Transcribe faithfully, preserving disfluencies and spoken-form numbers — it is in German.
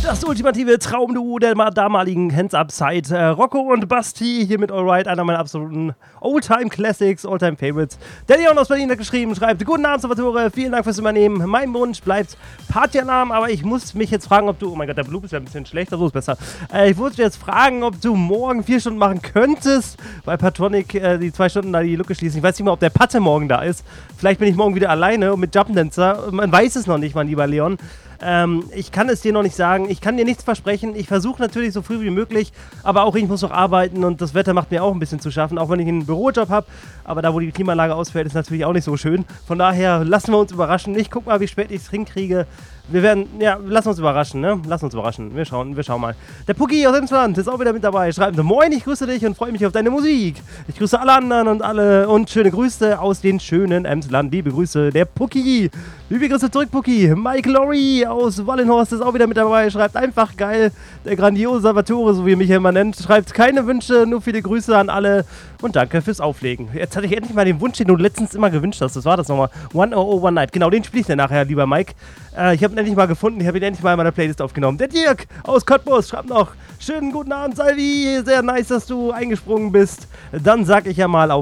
Das ultimative Traumduo der damaligen Hands-Up-Zeit. Äh, Rocco und Basti hier mit Alright, einer meiner absoluten Oldtime-Classics, Oldtime-Favorites. Der Leon aus Berlin hat geschrieben, schreibt: Guten Abend, Salvatore, vielen Dank fürs Übernehmen. Mein Wunsch bleibt Patja-Namen, aber ich muss mich jetzt fragen, ob du... Oh mein Gott, der Bloop ist ja ein bisschen schlechter, so ist besser. Äh, ich wollte dich jetzt fragen, ob du morgen vier Stunden machen könntest, bei Patronic äh, die zwei Stunden da die Lücke schließen. Ich weiß nicht mal, ob der Patte morgen da ist. Vielleicht bin ich morgen wieder alleine und mit Jumpdancer. Man weiß es noch nicht, mein lieber Leon. Ähm, ich kann es dir noch nicht sagen, ich kann dir nichts versprechen, ich versuche natürlich so früh wie möglich, aber auch ich muss noch arbeiten und das Wetter macht mir auch ein bisschen zu schaffen, auch wenn ich einen Bürojob habe, aber da wo die Klimaanlage ausfällt, ist natürlich auch nicht so schön, von daher lassen wir uns überraschen, ich guck mal, wie spät ich es hinkriege. Wir werden, ja, lass uns überraschen, ne? Lass uns überraschen. Wir schauen, wir schauen mal. Der Pucki aus Emsland ist auch wieder mit dabei. Schreibt: Moin, ich grüße dich und freue mich auf deine Musik. Ich grüße alle anderen und alle und schöne Grüße aus den schönen Emsland. Liebe Grüße, der Pucki. Liebe Grüße zurück, Pucki. Mike Lorry aus Wallenhorst ist auch wieder mit dabei. Schreibt: Einfach geil. Der grandiose Salvatore, so wie er mich immer nennt. Schreibt: Keine Wünsche, nur viele Grüße an alle und danke fürs Auflegen. Jetzt hatte ich endlich mal den Wunsch, den du letztens immer gewünscht hast. Das war das nochmal. One oh oh One Night. Genau, den spiele ich dir nachher, lieber Mike. Äh, ich habe ihn endlich mal gefunden, ich habe ihn endlich mal in meiner Playlist aufgenommen. Der Dirk aus Cottbus schreibt noch: Schönen guten Abend, Salvi, sehr nice, dass du eingesprungen bist. Dann sag ich ja mal auf